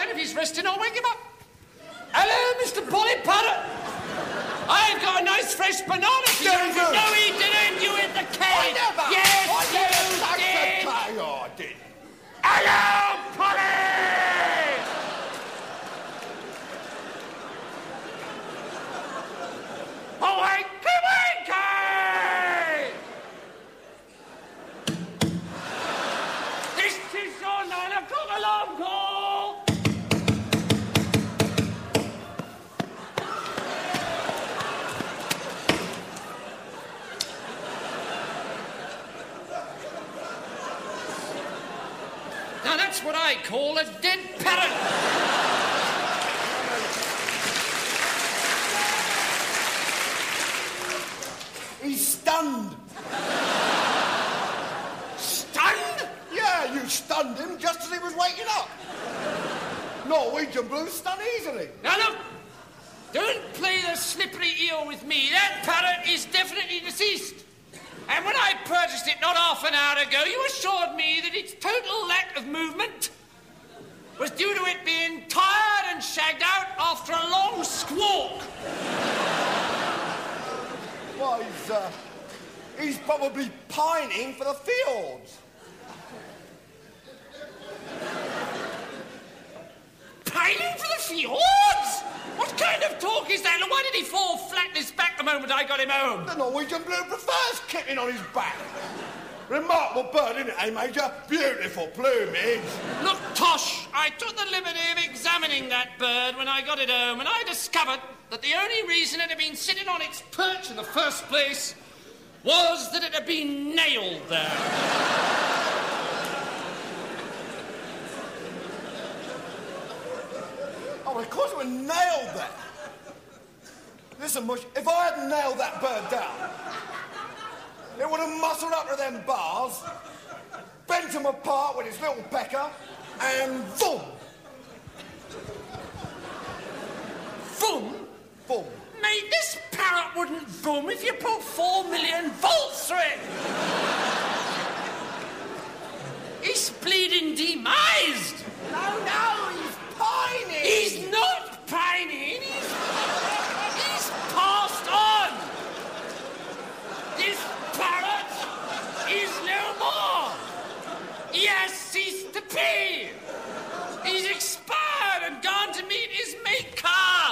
down if he's resting, I'll wake him up. Hello, Mr. Polly Parrot. I've got a nice fresh banana for you. No, he didn't. You hit the cage. Yes, you did. I did. Hello, Polly! Oh, wakey, wakey! This is your 9 o'clock alarm call! Now that's what I call a dead parrot. He's stunned. Stunned? Yeah, you stunned him just as he was waking up. Norwegian Blues stun easily. Now look, don't play the slippery eel with me. That parrot is definitely deceased. And when I purchased it not half an hour ago, you assured me that its total lack of movement was due to it being tired and shagged out after a long squawk. Well, he's probably pining for the fjords. Pining for the fjords? What kind of talk is that? And why did he fall flat on his back the moment I got him home? The Norwegian Blue prefers kicking on his back. Remarkable bird, isn't it, eh, Major? Beautiful plumage. Look, Tosh, I took the liberty of examining that bird when I got it home, and I discovered that the only reason it had been sitting on its perch in the first place was that it had been nailed there. Oh, of course it was nailed there. Listen, Mush, if I hadn't nailed that bird down, it would have muscled up to them bars, bent them apart with its little pecker, and boom! Boom? Boom. Mate, this parrot wouldn't boom if you put 4 million volts through it. He's bleeding demised. No, he's pining. He's not pining. He's passed on. This parrot is no more. He has ceased to pee. He's expired and gone to meet his maker.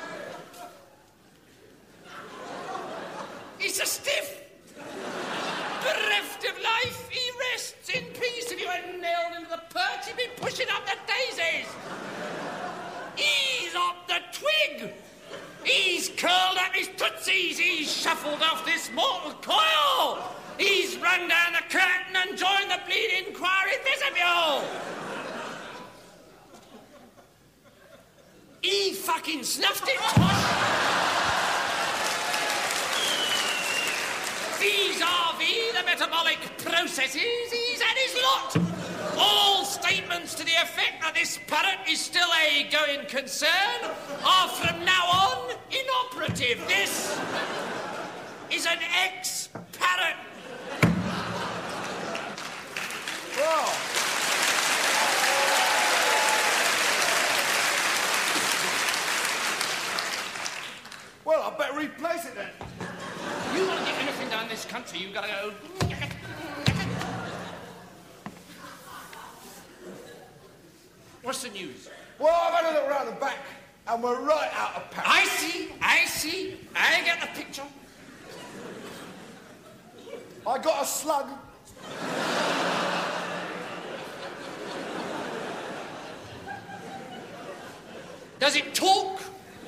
He's a stiff. Bereft of life, he rests in peace. If you hadn't nailed him to the perch, he'd be pushing up the daisies. He's up the twig. He's curled up his tootsies. He's shuffled off this mortal coil. He's run down the curtain and joined the bleeding choir in vestibule. He fucking snuffed it. Vis-a-vis the metabolic processes, he's had his lot. All statements to the effect that this parrot is still a going concern are from now on inoperative. This is an ex-parrot. Well, I better replace it then. You want to get anything done in this country, you've got to go... What's the news? Well, I've had a look round the back, and we're right out of Paris. I see. I get the picture. I got a slug. Does it talk?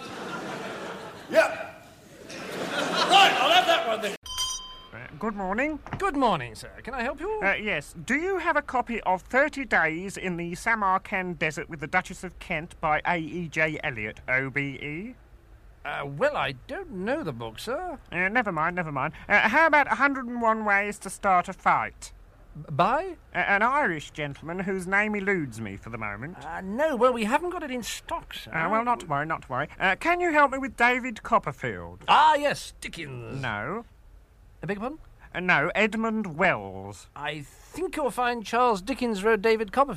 Yep. Right, I'll have that one then. Good morning. Good morning, sir. Can I help you? Yes. Do you have a copy of 30 Days in the Samarkand Desert with the Duchess of Kent by A.E.J. Eliot, OBE? Well, I don't know the book, sir. Never mind. How about 101 Ways to Start a Fight? By? An Irish gentleman whose name eludes me for the moment. No, well, we haven't got it in stock, sir. Well, not to worry. Can you help me with David Copperfield? Ah, yes, Dickens. No. I beg your pardon? No, Edmund Wells. I think you'll find Charles Dickens wrote David Copperfield.